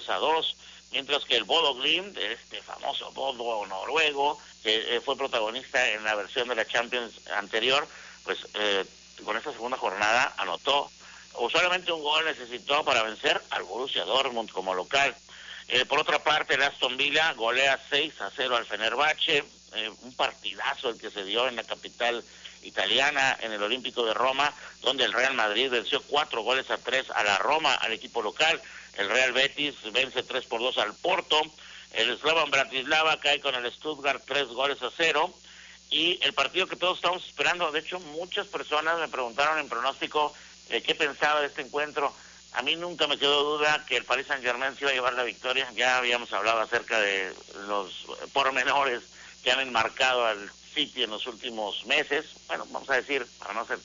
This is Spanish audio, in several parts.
3-2, mientras que el Bodo Glimt, este famoso Bodo noruego, que fue protagonista en la versión de la Champions anterior, pues con esta segunda jornada anotó, o solamente un gol necesitó para vencer al Borussia Dortmund como local. Por otra parte, el Aston Villa golea 6-0 al Fenerbahce, un partidazo el que se dio en la capital italiana, en el Olímpico de Roma, donde el Real Madrid venció 4-3 a la Roma, al equipo local. El Real Betis vence 3-2 al Porto. El Slovan Bratislava cae con el Stuttgart 3-0. Y el partido que todos estamos esperando, de hecho muchas personas me preguntaron en pronóstico qué pensaba de este encuentro. A mí nunca me quedó duda que el Paris Saint-Germain se iba a llevar la victoria. Ya habíamos hablado acerca de los pormenores que han enmarcado al City en los últimos meses. Bueno, vamos a decir, para no ser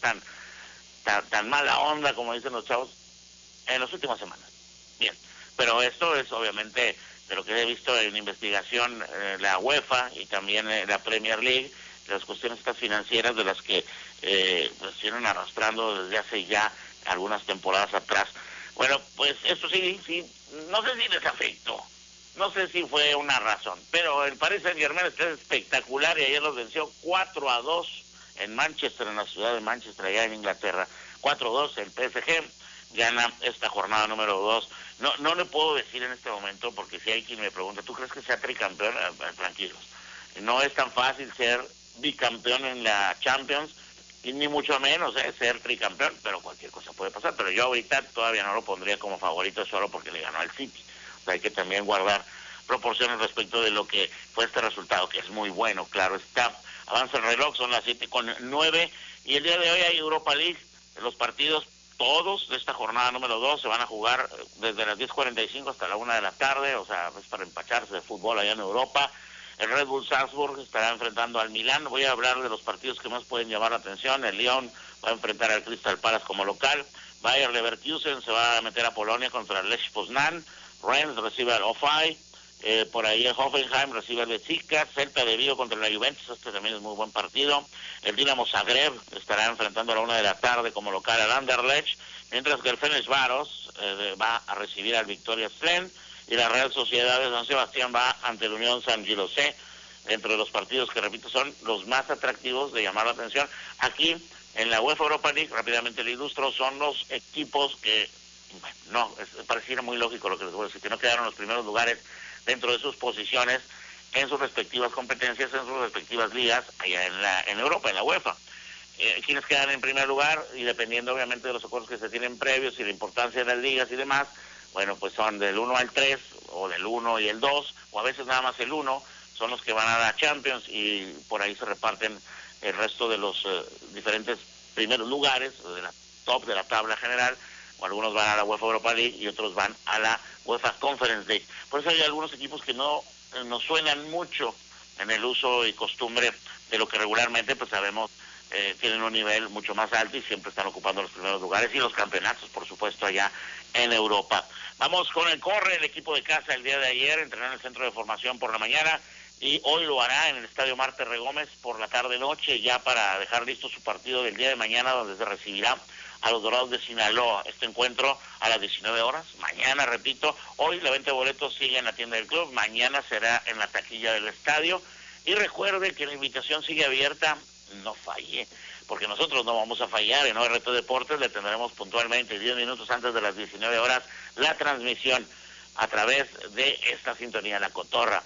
tan mala onda como dicen los chavos, en las últimas semanas. Bien, pero esto es obviamente de lo que he visto en investigación la UEFA y también la Premier League, las cuestiones estas financieras de las que pues vienen arrastrando desde hace ya algunas temporadas atrás. Bueno, pues esto sí, no sé si les afectó, no sé si fue una razón, pero el Paris Saint-Germain está espectacular y ayer los venció 4-2 en Manchester, en la ciudad de Manchester, allá en Inglaterra. 4-2, el PSG gana esta jornada número 2. No le puedo decir en este momento, porque si hay quien me pregunta, ¿tú crees que sea tricampeón? Tranquilos, no es tan fácil ser bicampeón en la Champions, y ni mucho menos ser tricampeón, pero cualquier cosa puede pasar. Pero yo ahorita todavía no lo pondría como favorito solo porque le ganó al City. O sea, hay que también guardar proporciones respecto de lo que fue este resultado, que es muy bueno, claro está. Avanza el reloj, son las 7:09, y el día de hoy hay Europa League. Los partidos todos de esta jornada número 2 se van a jugar desde las 10:45 hasta la 1 de la tarde, o sea, es para empacharse de fútbol allá en Europa. El Red Bull Salzburg estará enfrentando al Milán. Voy a hablar de los partidos que más pueden llamar la atención. El Lyon va a enfrentar al Crystal Palace como local. Bayer Leverkusen se va a meter a Polonia contra el Lech Poznan. Rennes recibe al Ofai. Por ahí el Hoffenheim recibe al Besiktas. Celta de Vigo contra la Juventus. Este también es muy buen partido. El Dinamo Zagreb estará enfrentando a la 1 de la tarde como local al Anderlecht. Mientras que el Fenerbahce va a recibir al Victoria Plzen. Y la Real Sociedad de San Sebastián va ante el Unión San Gilosé, entre los partidos que, repito, son los más atractivos de llamar la atención. Aquí, en la UEFA Europa League, rápidamente le ilustro, son los equipos que, bueno, pareciera muy lógico lo que les voy a decir, que no quedaron en los primeros lugares dentro de sus posiciones en sus respectivas competencias, en sus respectivas ligas, allá en Europa, en la UEFA. Quienes quedan en primer lugar, y dependiendo obviamente de los acuerdos que se tienen previos y la importancia de las ligas y demás, bueno, pues son del 1 al 3, o del 1 y el 2, o a veces nada más el 1, son los que van a la Champions, y por ahí se reparten el resto de los diferentes primeros lugares, de la top de la tabla general, o algunos van a la UEFA Europa League y otros van a la UEFA Conference League. Por eso hay algunos equipos que no nos suenan mucho en el uso y costumbre de lo que regularmente pues sabemos tienen un nivel mucho más alto y siempre están ocupando los primeros lugares y los campeonatos, por supuesto, allá en Europa. Vamos con el Corre, el equipo de casa el día de ayer entrenó en el centro de formación por la mañana y hoy lo hará en el Estadio Marte Regómez por la tarde-noche, ya para dejar listo su partido del día de mañana, donde se recibirá a los Dorados de Sinaloa. Este encuentro a las 19 horas, mañana, repito. Hoy la venta de boletos sigue en la tienda del club, mañana será en la taquilla del estadio. Y recuerde que la invitación sigue abierta, no falle, porque nosotros no vamos a fallar. En ORT Deportes le tendremos puntualmente 10 minutos antes de las 19 horas la transmisión a través de esta sintonía, La Cotorra,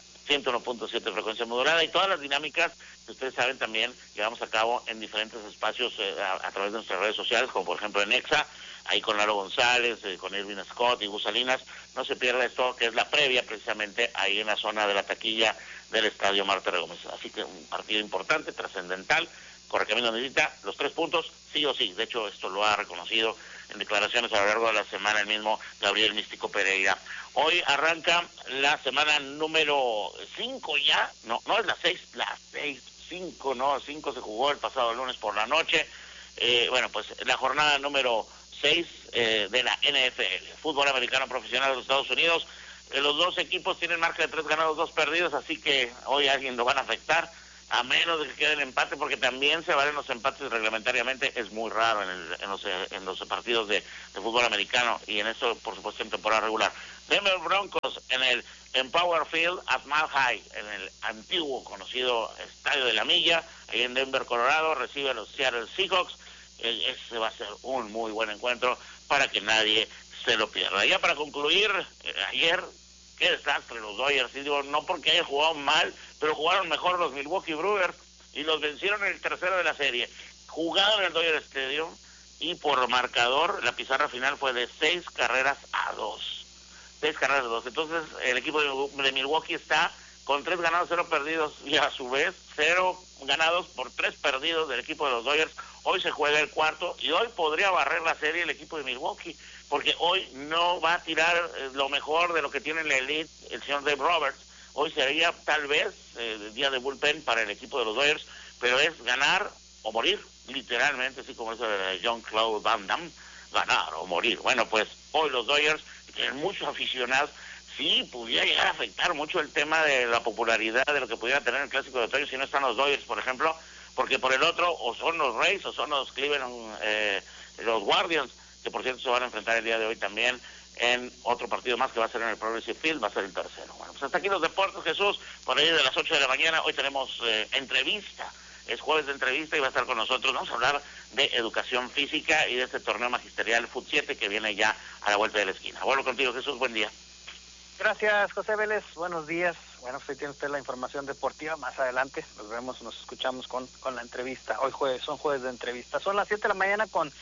101.7 frecuencia modulada, y todas las dinámicas que ustedes saben también llevamos a cabo en diferentes espacios a través de nuestras redes sociales, como por ejemplo en Exa, ahí con Lalo González, con Irvin Scott y Gus Salinas. No se pierda esto, que es la previa precisamente ahí en la zona de la taquilla del Estadio Marte Regómez. Así que un partido importante, trascendental. Correcaminos necesita los 3 puntos, sí o sí. De hecho, esto lo ha reconocido en declaraciones a lo largo de la semana el mismo Gabriel Místico Pereira. Hoy arranca la semana número 5 ya, no es la 6, 5, ¿no? 5 se jugó el pasado lunes por la noche. Bueno, pues la jornada número 6 de la NFL, fútbol americano profesional de los Estados Unidos. Los dos equipos tienen marca de 3 ganados, 2 perdidos, así que hoy a alguien lo van a afectar. a menos de que quede el empate, porque también se valen los empates reglamentariamente, es muy raro en los partidos de fútbol americano, y en eso, por supuesto, en temporada regular. Denver Broncos en Power Field at Mile High, en el antiguo conocido Estadio de la Milla, ahí en Denver, Colorado, recibe a los Seattle Seahawks. Ese va a ser un muy buen encuentro para que nadie se lo pierda. Ya para concluir, ayer, qué desastre los Dodgers, y digo, no porque hayan jugado mal, pero jugaron mejor los Milwaukee Brewers y los vencieron en el tercero de la serie. Jugaron en el Dodger Stadium y por marcador la pizarra final fue de 6 carreras a 2. 6 carreras a 2. Entonces el equipo de Milwaukee está con 3 ganados, 0 perdidos, y a su vez 0 ganados por 3 perdidos del equipo de los Dodgers. Hoy se juega el cuarto y hoy podría barrer la serie el equipo de Milwaukee, porque hoy no va a tirar lo mejor de lo que tiene la elite el señor Dave Roberts. Hoy sería tal vez el día de bullpen para el equipo de los Dodgers, pero es ganar o morir, literalmente, así como eso de Jean-Claude Van Damme, ganar o morir. Bueno, pues hoy los Dodgers tienen muchos aficionados. Sí, pudiera llegar a afectar mucho el tema de la popularidad de lo que pudiera tener el Clásico de Otoño si no están los Dodgers, por ejemplo, porque por el otro o son los Rays o son los Cleveland, los Guardians, que por cierto se van a enfrentar el día de hoy también en otro partido más que va a ser en el Progressive Field, va a ser el tercero. Bueno, pues hasta aquí los deportes, Jesús, por ahí de las 8 de la mañana. Hoy tenemos entrevista, es jueves de entrevista y va a estar con nosotros. Vamos a hablar de educación física y de este torneo magisterial Fut 7 que viene ya a la vuelta de la esquina. Vuelvo contigo, Jesús, buen día. Gracias, José Vélez. Buenos días. Bueno, pues ahí tiene usted la información deportiva. Más adelante nos vemos, nos escuchamos con la entrevista. Hoy son jueves de entrevista. Son las 7 de la mañana con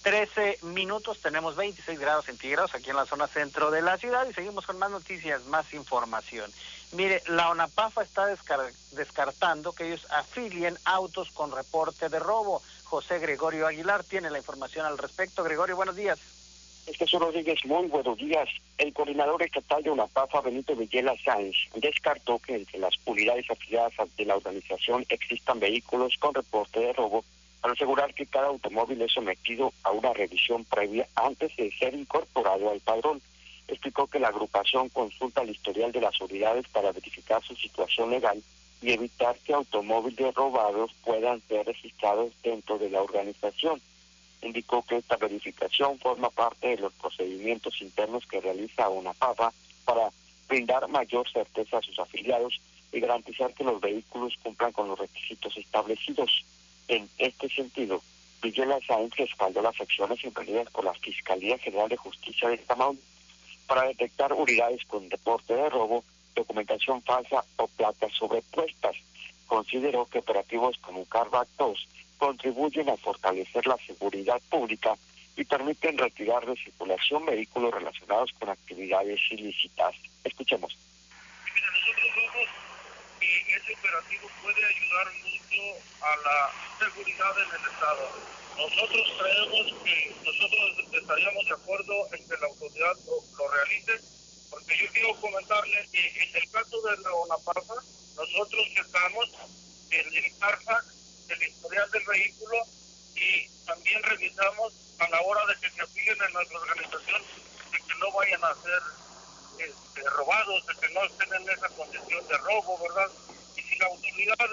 13 minutos. Tenemos 26 grados centígrados aquí en la zona centro de la ciudad y seguimos con más noticias, más información. Mire, la ONAPAFA está descartando que ellos afilien autos con reporte de robo. José Gregorio Aguilar tiene la información al respecto. Gregorio, buenos días. Jesús Rodríguez, muy buenos días. El coordinador estatal de UNAPAFA, Benito Villela Sáenz, descartó que entre las unidades afiliadas de la organización existan vehículos con reporte de robo, al asegurar que cada automóvil es sometido a una revisión previa antes de ser incorporado al padrón. Explicó que la agrupación consulta el historial de las unidades para verificar su situación legal y evitar que automóviles robados puedan ser registrados dentro de la organización. Indicó que esta verificación forma parte de los procedimientos internos que realiza UNAPAFA para brindar mayor certeza a sus afiliados y garantizar que los vehículos cumplan con los requisitos establecidos. En este sentido, Villela Sáenz respaldó las acciones emprendidas por la Fiscalía General de Justicia de Tamaulipas para detectar unidades con reporte de robo, documentación falsa o placas sobrepuestas. Consideró que operativos como Carbac 2 contribuyen a fortalecer la seguridad pública y permiten retirar de circulación vehículos relacionados con actividades ilícitas. Escuchemos. Mira, nosotros vemos que ese operativo puede ayudar mucho a la seguridad en el Estado. Nosotros creemos que nosotros estaríamos de acuerdo en que la autoridad lo realice, porque yo quiero comentarles que en el caso de la ONAPAFA, nosotros checamos el Carfax, el historial del vehículo, y también revisamos a la hora de que se afilien en nuestra organización de que no vayan a ser robados, de que no estén en esa condición de robo, ¿verdad? Y si la autoridad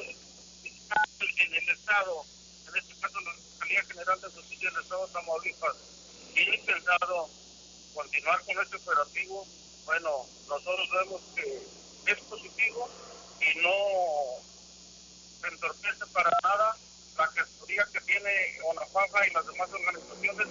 en el Estado, en este caso la Fiscalía General de Justicia del Estado de Tamaulipas, tiene pensado continuar con este operativo, bueno, nosotros vemos que es positivo y no entorpece para nada la gestoría que tiene ONAPAFA y las demás organizaciones.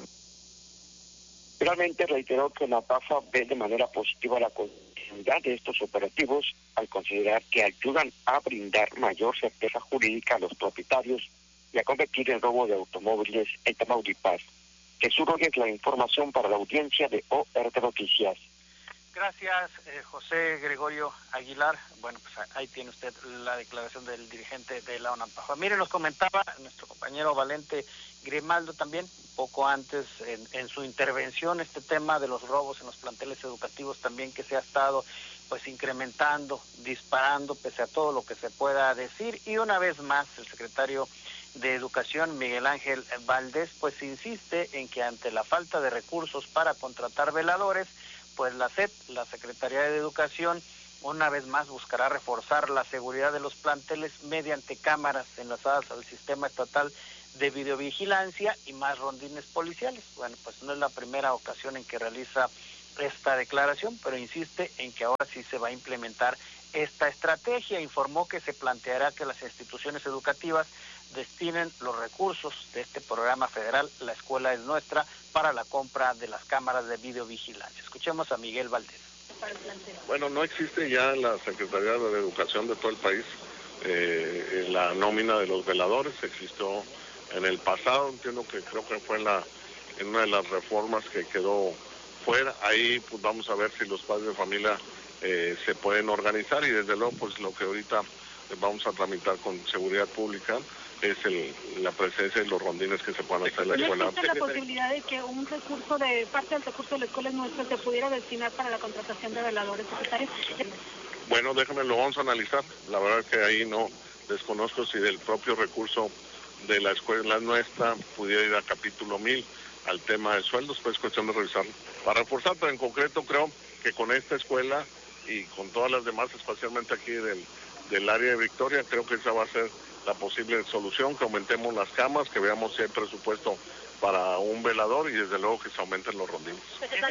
Finalmente reiteró que ONAPAFA ve de manera positiva la continuidad de estos operativos al considerar que ayudan a brindar mayor certeza jurídica a los propietarios y a combatir el robo de automóviles en Tamaulipas. Jesús Rodríguez, la información para la audiencia de ORT Noticias. Gracias, José Gregorio Aguilar. Bueno, pues ahí tiene usted la declaración del dirigente de la ONAPAFA. Mire, nos comentaba nuestro compañero Valente Grimaldo también, poco antes en su intervención, este tema de los robos en los planteles educativos también que se ha estado pues incrementando, disparando, pese a todo lo que se pueda decir. Y una vez más, el secretario de Educación, Miguel Ángel Valdés, pues insiste en que ante la falta de recursos para contratar veladores, pues la SEP, la Secretaría de Educación, una vez más buscará reforzar la seguridad de los planteles mediante cámaras enlazadas al sistema estatal de videovigilancia y más rondines policiales. Bueno, pues no es la primera ocasión en que realiza esta declaración, pero insiste en que ahora sí se va a implementar esta estrategia. Informó que se planteará que las instituciones educativas destinen los recursos de este programa federal, La Escuela es Nuestra, para la compra de las cámaras de videovigilancia. Escuchemos a Miguel Valdés. Bueno, no existe ya en la Secretaría de Educación de todo el país la nómina de los veladores. Existió en el pasado, entiendo que creo que fue en una de las reformas que quedó fuera. Ahí pues vamos a ver si los padres de familia se pueden organizar, y desde luego pues lo que ahorita vamos a tramitar con seguridad pública es la presencia de los rondines que se puedan hacer en la escuela. ¿No existe la posibilidad de que un recurso de parte del recurso de la Escuela es Nuestra se pudiera destinar para la contratación de veladores, secretario? Bueno, déjame, lo vamos a analizar. La verdad es que ahí no desconozco si del propio recurso de la Escuela Nuestra pudiera ir a capítulo 1000 al tema de sueldos, pues cuestión de revisarlo. Para reforzar, pero en concreto creo que con esta escuela y con todas las demás, especialmente aquí del área de Victoria, creo que esa va a ser la posible solución, que aumentemos las camas, que veamos si hay presupuesto para un velador y desde luego que se aumenten los rondines.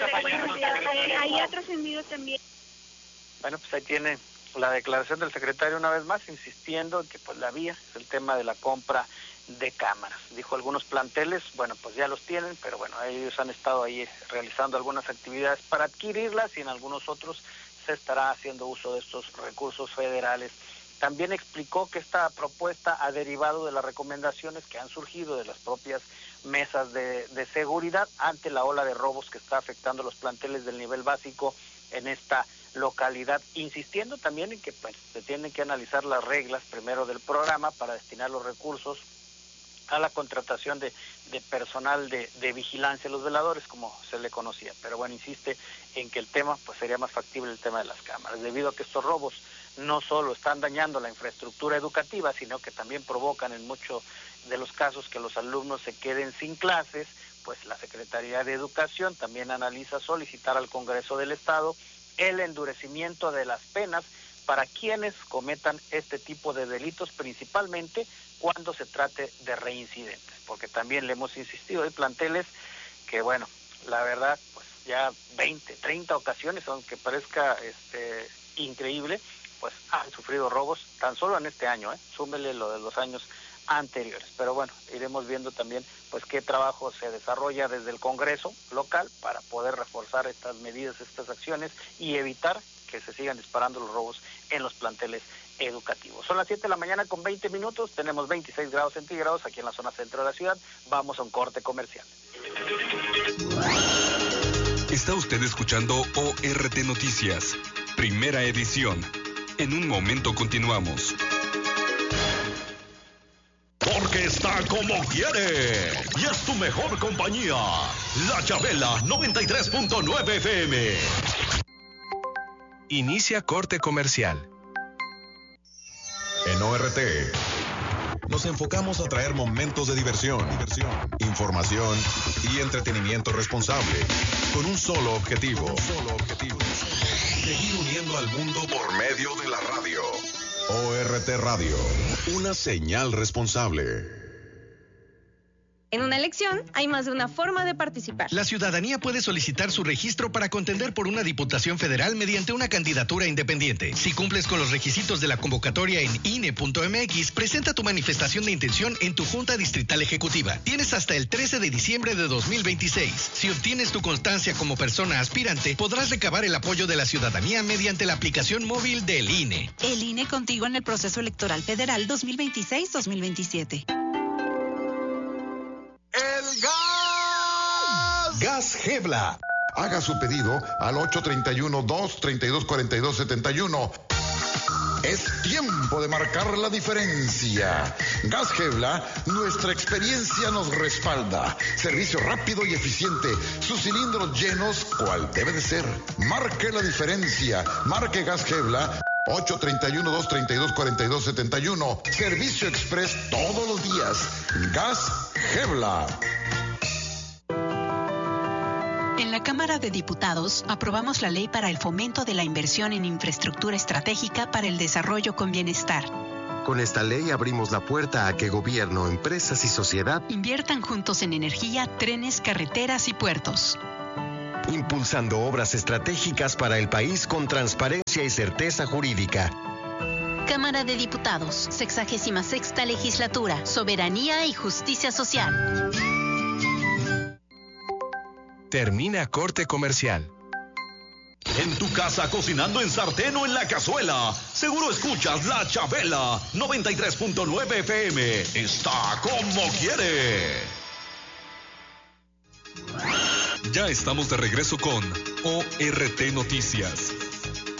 Ahí ha trascendido también. Bueno, pues ahí tiene la declaración del secretario una vez más, insistiendo en que pues la vía es el tema de la compra de cámaras. Dijo algunos planteles, bueno, pues ya los tienen, pero bueno, ellos han estado ahí realizando algunas actividades para adquirirlas y en algunos otros se estará haciendo uso de estos recursos federales. También explicó que esta propuesta ha derivado de las recomendaciones que han surgido de las propias mesas de seguridad ante la ola de robos que está afectando los planteles del nivel básico en esta localidad, insistiendo también en que pues, se tienen que analizar las reglas primero del programa para destinar los recursos a la contratación de personal de vigilancia, los veladores, como se le conocía. Pero bueno, insiste en que el tema pues sería más factible el tema de las cámaras, debido a que estos robos no solo están dañando la infraestructura educativa, sino que también provocan en muchos de los casos que los alumnos se queden sin clases. Pues la Secretaría de Educación también analiza solicitar al Congreso del Estado el endurecimiento de las penas para quienes cometan este tipo de delitos, principalmente cuando se trate de reincidentes, porque también le hemos insistido, hay planteles que, bueno, la verdad, pues ya 20, 30 ocasiones, aunque parezca increíble, pues han sufrido robos tan solo en este año, súmele lo de los años anteriores. Pero bueno, iremos viendo también pues qué trabajo se desarrolla desde el Congreso local para poder reforzar estas medidas, estas acciones y evitar que se sigan disparando los robos en los planteles educativos. Son las 7 de la mañana con 20 minutos, tenemos 26 grados centígrados aquí en la zona centro de la ciudad. Vamos a un corte comercial. Está usted escuchando ORT Noticias, primera edición. En un momento continuamos. Porque está como quiere. Y es tu mejor compañía. La Chabela 93.9 FM. Inicia corte comercial. En ORT nos enfocamos a traer momentos de diversión, información y entretenimiento responsable, con un solo objetivo. Seguir uniendo al mundo por medio de la radio. ORT Radio, una señal responsable. En una elección hay más de una forma de participar. La ciudadanía puede solicitar su registro para contender por una diputación federal mediante una candidatura independiente. Si cumples con los requisitos de la convocatoria en INE.mx, presenta tu manifestación de intención en tu Junta Distrital Ejecutiva. Tienes hasta el 13 de diciembre de 2026. Si obtienes tu constancia como persona aspirante, podrás recabar el apoyo de la ciudadanía mediante la aplicación móvil del INE. El INE contigo en el proceso electoral federal 2026-2027. ¡El gas! Gas Gebla. Haga su pedido al 831-232-4271. Es tiempo de marcar la diferencia. Gas Gebla, nuestra experiencia nos respalda. Servicio rápido y eficiente. Sus cilindros llenos, cual debe de ser. Marque la diferencia. Marque Gas Gebla. 831-232-4271. Servicio express todos los días. Gas Gebla. En En la Cámara de Diputados aprobamos la ley para el fomento de la inversión en infraestructura estratégica para el desarrollo con bienestar. Con esta ley abrimos la puerta a que gobierno, empresas y sociedad inviertan juntos en energía, trenes, carreteras y puertos. Impulsando obras estratégicas para el país con transparencia y certeza jurídica. Cámara de Diputados, 66ª Legislatura, Soberanía y Justicia Social. Termina corte comercial. En tu casa, cocinando en sartén o en la cazuela, seguro escuchas La Chabela 93.9 FM. Está como quiere. Ya estamos de regreso con ORT Noticias,